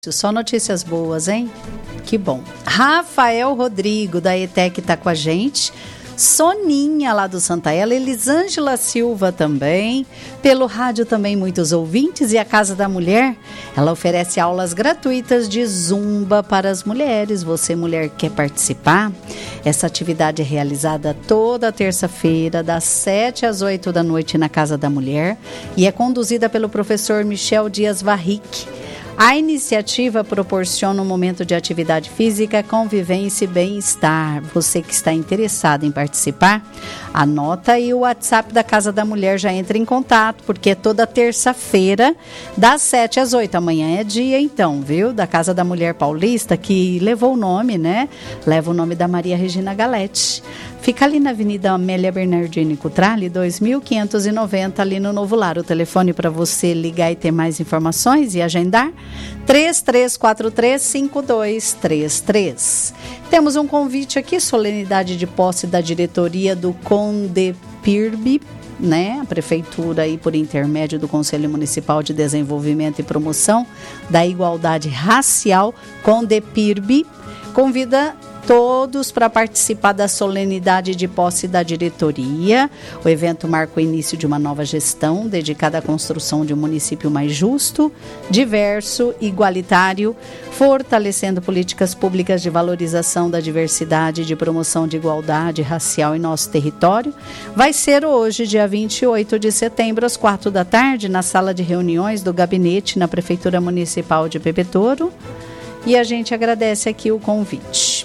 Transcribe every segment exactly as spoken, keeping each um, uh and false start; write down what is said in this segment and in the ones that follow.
Só notícias boas, hein? Que bom. Rafael Rodrigo, da E T E C, está com a gente. Soninha, lá do Santa Ela. Elisângela Silva também. Pelo rádio também muitos ouvintes. E a Casa da Mulher, ela oferece aulas gratuitas de Zumba para as mulheres. Você, mulher, quer participar? Essa atividade é realizada toda terça-feira, das sete às oito da noite na Casa da Mulher. E é conduzida pelo professor Michel Dias Varric. A iniciativa proporciona um momento de atividade física, convivência e bem-estar. Você que está interessado em participar, anota aí o WhatsApp da Casa da Mulher, já entra em contato, porque é toda terça-feira, das sete às oito. Amanhã é dia, então, viu? Da Casa da Mulher Paulista, que levou o nome, né? Leva o nome da Maria Regina Galete. Fica ali na Avenida Amélia Bernardini Cutrale, dois mil quinhentos e noventa, ali no Novo Lar. O telefone para você ligar e ter mais informações e agendar, três três quatro três, cinco dois três três. Temos um convite aqui, solenidade de posse da diretoria do CONDEPIRB, né? A prefeitura aí, por intermédio do Conselho Municipal de Desenvolvimento e Promoção da Igualdade Racial, CONDEPIRB, convida todos para participar da solenidade de posse da diretoria. O evento marca o início de uma nova gestão dedicada à construção de um município mais justo, diverso, igualitário, fortalecendo políticas públicas de valorização da diversidade e de promoção de igualdade racial em nosso território. Vai ser hoje, dia vinte e oito de setembro, às quatro da tarde, na sala de reuniões do gabinete na Prefeitura Municipal de Bebedouro. E a gente agradece aqui o convite.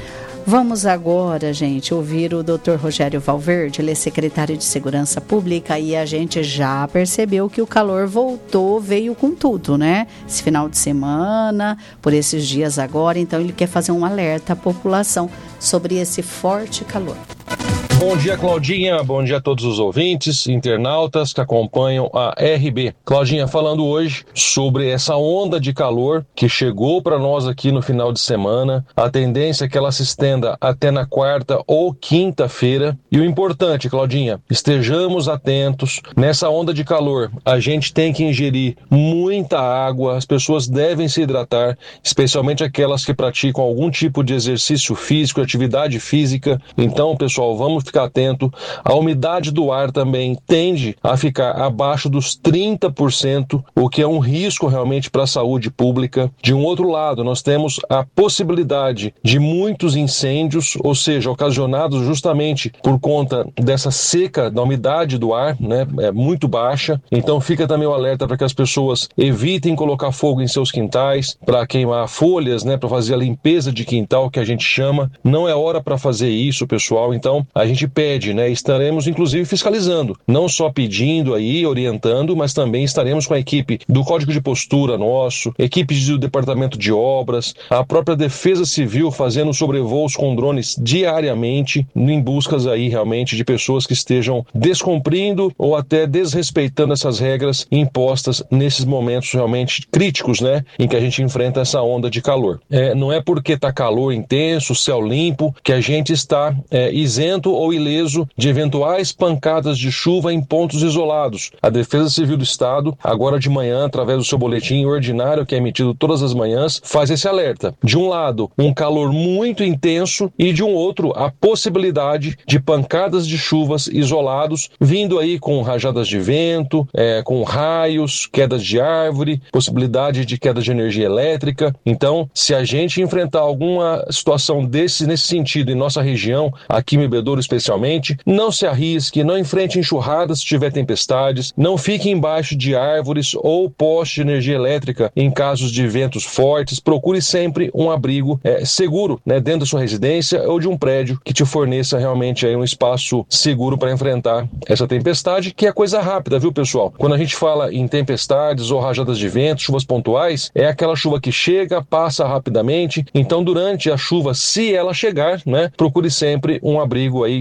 Vamos agora, gente, ouvir o doutor Rogério Valverde. Ele é secretário de Segurança Pública e a gente já percebeu que o calor voltou, veio com tudo, né? Esse final de semana, por esses dias agora, então ele quer fazer um alerta à população sobre esse forte calor. Bom dia, Claudinha. Bom dia a todos os ouvintes, internautas que acompanham a R B. Claudinha, falando hoje sobre essa onda de calor que chegou para nós aqui no final de semana. A tendência é que ela se estenda até na quarta ou quinta-feira. E o importante, Claudinha, estejamos atentos. Nessa onda de calor, a gente tem que ingerir muita água. As pessoas devem se hidratar, especialmente aquelas que praticam algum tipo de exercício físico, atividade física. Então, pessoal, vamos ficar atento. A umidade do ar também tende a ficar abaixo dos trinta por cento, o que é um risco realmente para a saúde pública. De um outro lado, nós temos a possibilidade de muitos incêndios, ou seja, ocasionados justamente por conta dessa seca da umidade do ar, né? É muito baixa. Então fica também o alerta para que as pessoas evitem colocar fogo em seus quintais, para queimar folhas, né? Para fazer a limpeza de quintal, que a gente chama. Não é hora para fazer isso, pessoal. Então a gente pede, né? Estaremos inclusive fiscalizando, não só pedindo aí, orientando, mas também estaremos com a equipe do Código de Postura nosso, equipes do Departamento de Obras, a própria Defesa Civil fazendo sobrevoos com drones diariamente, em buscas aí realmente de pessoas que estejam descumprindo ou até desrespeitando essas regras impostas nesses momentos realmente críticos, né? Em que a gente enfrenta essa onda de calor. É, não é porque tá calor intenso, céu limpo, que a gente está é, isento ou ileso de eventuais pancadas de chuva em pontos isolados. A Defesa Civil do Estado, agora de manhã, através do seu boletim ordinário, que é emitido todas as manhãs, faz esse alerta. De um lado, um calor muito intenso e de um outro, a possibilidade de pancadas de chuvas isolados, vindo aí com rajadas de vento, é, com raios, quedas de árvore, possibilidade de queda de energia elétrica. Então, se a gente enfrentar alguma situação desse, nesse sentido em nossa região, aqui em Bebedouro especialmente, não se arrisque, não enfrente enxurradas se tiver tempestades, não fique embaixo de árvores ou postes de energia elétrica em casos de ventos fortes. Procure sempre um abrigo é, seguro, né, dentro da sua residência ou de um prédio que te forneça realmente aí um espaço seguro para enfrentar essa tempestade, que é coisa rápida, viu, pessoal? Quando a gente fala em tempestades ou rajadas de vento, chuvas pontuais, é aquela chuva que chega, passa rapidamente. Então, durante a chuva, se ela chegar, né, procure sempre um abrigo aí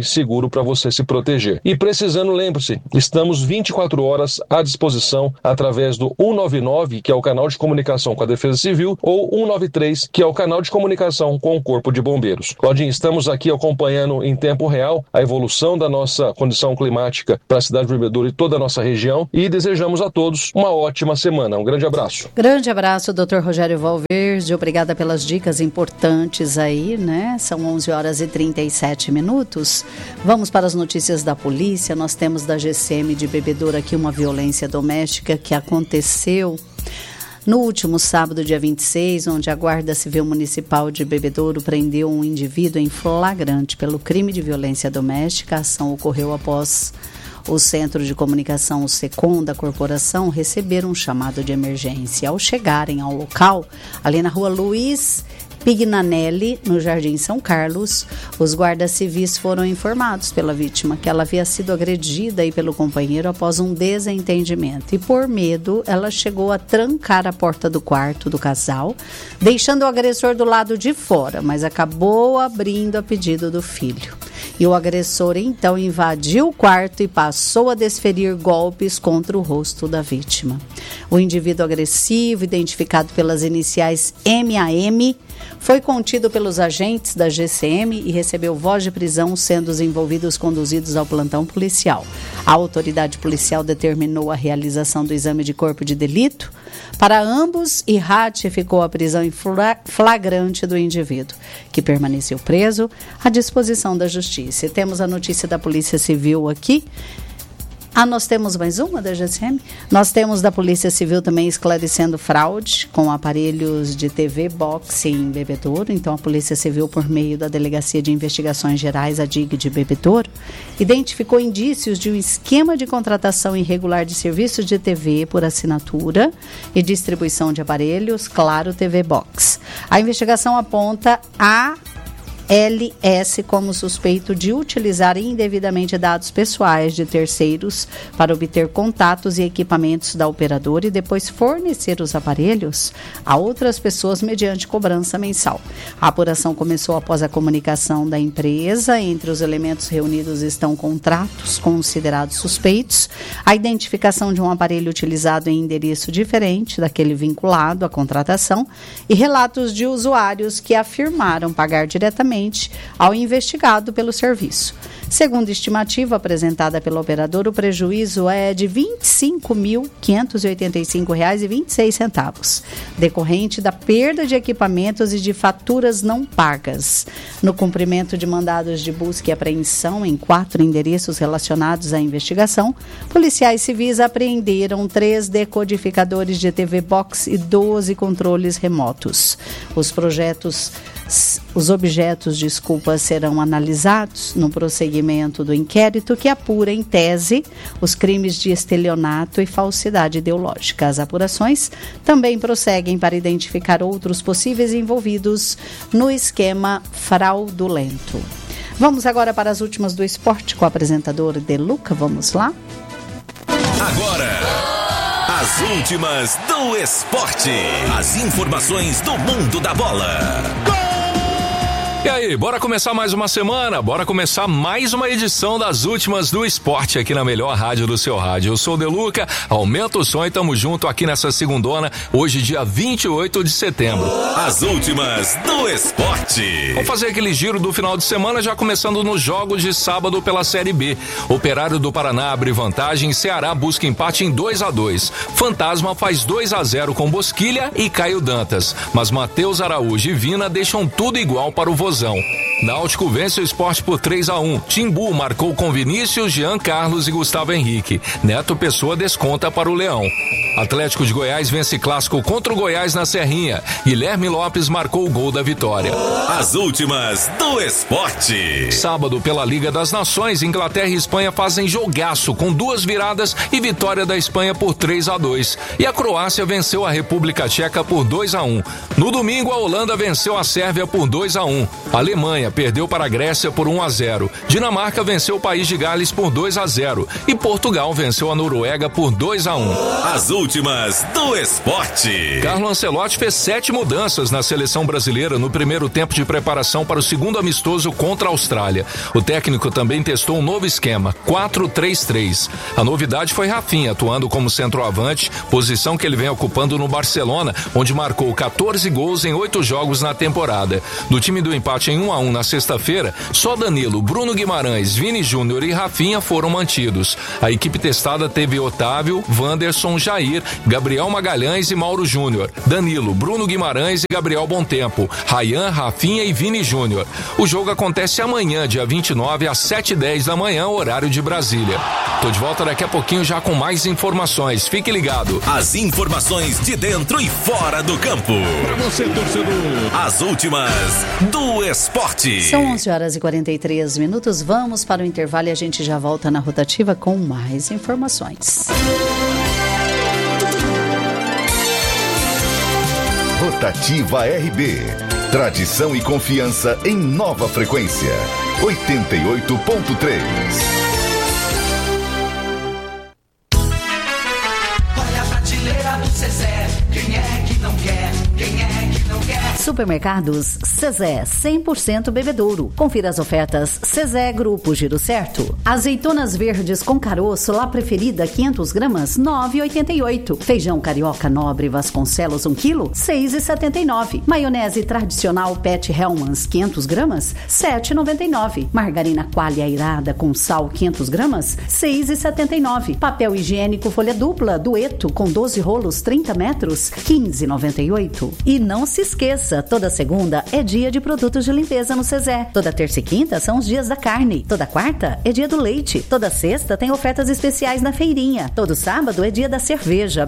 seguro para você se proteger. E precisando, lembre-se, estamos vinte e quatro horas à disposição através do um nove nove, que é o canal de comunicação com a Defesa Civil, ou um nove três, que é o canal de comunicação com o Corpo de Bombeiros. Claudinho, estamos aqui acompanhando em tempo real a evolução da nossa condição climática para a cidade de Bebedouro e toda a nossa região e desejamos a todos uma ótima semana. Um grande abraço. Grande abraço, doutor Rogério Valverde. Obrigada pelas dicas importantes aí, né? São onze horas e trinta e sete minutos. Vamos para as notícias da polícia. Nós temos da G C M de Bebedouro aqui uma violência doméstica que aconteceu no último sábado, dia vinte e seis, onde a Guarda Civil Municipal de Bebedouro prendeu um indivíduo em flagrante pelo crime de violência doméstica. A ação ocorreu após o Centro de Comunicação, o SECOM, da corporação, receber um chamado de emergência. Ao chegarem ao local, ali na rua Luiz Pignanelli, no Jardim São Carlos, os guardas civis foram informados pela vítima que ela havia sido agredida aí pelo companheiro após um desentendimento. E por medo, ela chegou a trancar a porta do quarto do casal, deixando o agressor do lado de fora, mas acabou abrindo a pedido do filho. E o agressor então invadiu o quarto e passou a desferir golpes contra o rosto da vítima. O indivíduo agressivo, identificado pelas iniciais M A M, foi contido pelos agentes da G C M e recebeu voz de prisão, sendo os envolvidos conduzidos ao plantão policial. A autoridade policial determinou a realização do exame de corpo de delito para ambos e ratificou a prisão em flagrante do indivíduo, que permaneceu preso à disposição da Justiça. E temos a notícia da Polícia Civil aqui. Ah, nós temos mais uma da G C M? Nós temos da Polícia Civil também esclarecendo fraude com aparelhos de T V Box em Bebedouro. Então, a Polícia Civil, por meio da Delegacia de Investigações Gerais, a D I G de Bebedouro, identificou indícios de um esquema de contratação irregular de serviços de T V por assinatura e distribuição de aparelhos, Claro T V Box. A investigação aponta a L S como suspeito de utilizar indevidamente dados pessoais de terceiros para obter contatos e equipamentos da operadora e depois fornecer os aparelhos a outras pessoas mediante cobrança mensal. A apuração começou após a comunicação da empresa. Entre os elementos reunidos estão contratos considerados suspeitos, a identificação de um aparelho utilizado em endereço diferente daquele vinculado à contratação e relatos de usuários que afirmaram pagar diretamente ao investigado pelo serviço. Segundo a estimativa apresentada pelo operador, o prejuízo é de vinte e cinco mil quinhentos e oitenta e cinco reais e vinte e seis centavos, decorrente da perda de equipamentos e de faturas não pagas. No cumprimento de mandados de busca e apreensão em quatro endereços relacionados à investigação, policiais civis apreenderam três decodificadores de T V Box e doze controles remotos. Os projetos Os objetos, desculpa, serão analisados no prosseguimento do inquérito que apura, em tese, os crimes de estelionato e falsidade ideológica. As apurações também prosseguem para identificar outros possíveis envolvidos no esquema fraudulento. Vamos agora para as últimas do esporte com o apresentador Deluca. Vamos lá? Agora, as últimas do esporte. As informações do mundo da bola. E aí, bora começar mais uma semana, bora começar mais uma edição das últimas do esporte aqui na melhor rádio do seu rádio. Eu sou o Deluca, aumenta o som e tamo junto aqui nessa segundona, hoje dia vinte e oito de setembro. As últimas do esporte. Vamos fazer aquele giro do final de semana, já começando nos jogos de sábado pela Série B. Operário do Paraná abre vantagem, Ceará busca empate em dois a dois. Fantasma faz dois a zero com Bosquilha e Caio Dantas, mas Matheus Araújo e Vina deixam tudo igual para o Vozão. Náutico vence o Sport por três a um. Timbu marcou com Vinícius, Jean Carlos e Gustavo Henrique. Neto Pessoa desconta para o Leão. Atlético de Goiás vence clássico contra o Goiás na Serrinha. Guilherme Lopes marcou o gol da vitória. As últimas do esporte. Sábado, pela Liga das Nações, Inglaterra e Espanha fazem jogaço com duas viradas e vitória da Espanha por três a dois. E a Croácia venceu a República Tcheca por dois a um. No domingo, a Holanda venceu a Sérvia por dois a um. A Alemanha Alemanha perdeu para a Grécia por um a zero. Dinamarca venceu o País de Gales por dois a zero. E Portugal venceu a Noruega por dois a um. As últimas do esporte. Carlo Ancelotti fez sete mudanças na seleção brasileira no primeiro tempo de preparação para o segundo amistoso contra a Austrália. O técnico também testou um novo esquema, quatro três três. A novidade foi Rafinha atuando como centroavante, posição que ele vem ocupando no Barcelona, onde marcou quatorze gols em oito jogos na temporada. Do time do empate em um a um na sexta-feira, só Danilo, Bruno Guimarães, Vini Júnior e Rafinha foram mantidos. A equipe testada teve Otávio, Wanderson, Jair, Gabriel Magalhães e Mauro Júnior, Danilo, Bruno Guimarães e Gabriel Bontempo, Ryan, Rafinha e Vini Júnior. O jogo acontece amanhã, dia vinte e nove, às sete e dez da manhã, horário de Brasília. Tô de volta daqui a pouquinho já com mais informações. Fique ligado. As informações de dentro e fora do campo. Pra você, torcedor. As últimas do esporte. São onze horas e quarenta e três minutos. Vamos para o intervalo e a gente já volta na rotativa com mais informações. Rotativa R B. Tradição e confiança em nova frequência. oitenta e oito ponto três. Olha a prateleira do Zezé. Quem é que não quer? Quem é que não quer? Supermercados Zezé, cem por cento bebedouro. Confira as ofertas Zezé Grupo Giro Certo. Azeitonas verdes com caroço, lá preferida, quinhentas gramas, nove reais e oitenta e oito centavos. Feijão carioca nobre Vasconcelos, um quilo, seis reais e setenta e nove centavos. Maionese tradicional Pet Hellmann's, quinhentas gramas, sete reais e noventa e nove centavos. Margarina Qualia Irada com sal, quinhentas gramas, seis reais e setenta e nove centavos. Papel higiênico folha dupla Dueto com doze rolos, trinta metros, quinze reais e noventa e oito centavos. E não se esqueça, toda segunda é dia de produtos de limpeza no Zezé. Toda terça e quinta são os dias da carne. Toda quarta é dia do leite. Toda sexta tem ofertas especiais na feirinha. Todo sábado é dia da cerveja.